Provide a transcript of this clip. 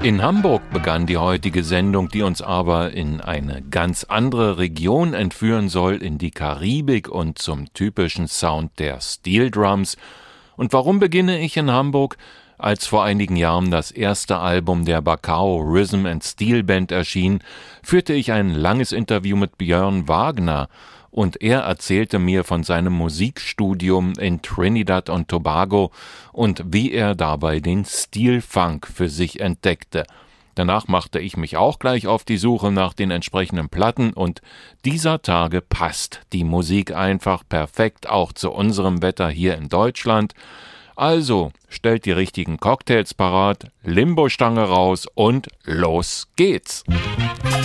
In Hamburg begann die heutige Sendung, die uns aber in eine ganz andere Region entführen soll, in die Karibik und zum typischen Sound der Steel Drums. Und warum beginne ich in Hamburg? Als vor einigen Jahren das erste Album der Bacao Rhythm and Steel Band erschien, führte ich ein langes Interview mit Björn Wagner und er erzählte mir von seinem Musikstudium in Trinidad und Tobago und wie er dabei den Steel Funk für sich entdeckte. Danach machte ich mich auch gleich auf die Suche nach den entsprechenden Platten und dieser Tage passt die Musik einfach perfekt auch zu unserem Wetter hier in Deutschland. Also, stellt die richtigen Cocktails parat, Limbo-Stange raus und los geht's!